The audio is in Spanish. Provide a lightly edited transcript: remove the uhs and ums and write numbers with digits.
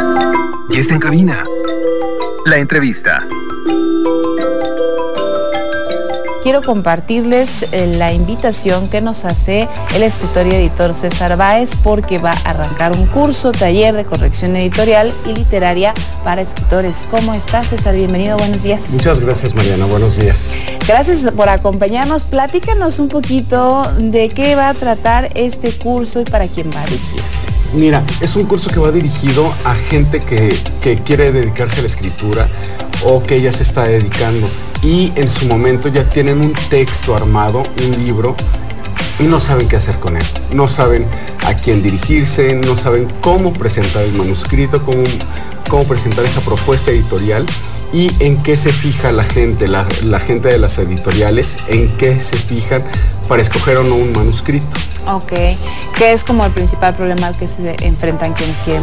Y está en cabina. La entrevista. Quiero compartirles la invitación que nos hace el escritor y editor César Báez, porque va a arrancar un curso, taller de corrección editorial y literaria para escritores. ¿Cómo estás, César? Bienvenido, buenos días. Muchas gracias, Mariana, buenos días. Gracias por acompañarnos. Platícanos un poquito de qué va a tratar este curso y para quién va dirigido. Mira, es un curso que va dirigido a gente que quiere dedicarse a la escritura o que ya se está dedicando y en su momento ya tienen un texto armado, un libro, y no saben qué hacer con él. No saben a quién dirigirse, no saben cómo presentar el manuscrito, cómo presentar esa propuesta editorial y en qué se fija la gente de las editoriales, en qué se fijan para escoger o no un manuscrito. Ok, ¿qué es como el principal problema al que se enfrentan quienes quieren